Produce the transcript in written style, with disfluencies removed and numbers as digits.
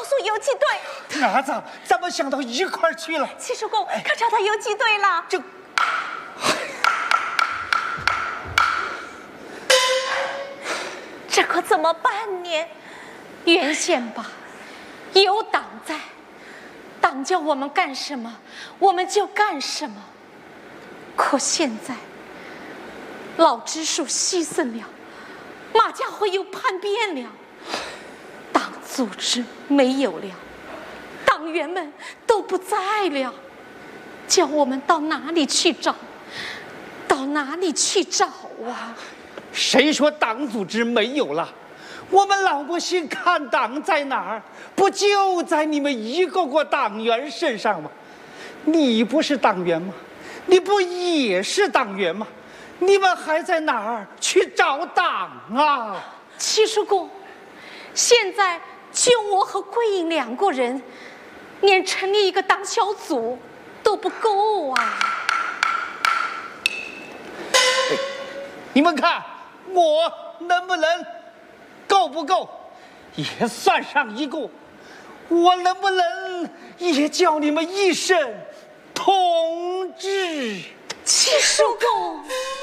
诉游击队。 儿子，咱们想到一块儿去了。 七叔公，可找到游击队了。这可怎么办呢？原先吧，有党在，党叫我们干什么，我们就干什么。可现在，老支书牺牲了，马家辉又叛变了，党组织没有了，党员们都不在了，叫我们到哪里去找？到哪里去找啊？ 谁说党组织没有了？我们老百姓看党在哪儿？不就在你们一个个党员身上吗？你不是党员吗？你不也是党员吗？你们还在哪儿去找党啊？ 七叔公，现在就我和桂英2个人，连成立一个党小组都不够啊！ 你们看我能不能够不够？也算上一个，我能不能也叫你们一声同志？ 七叔公。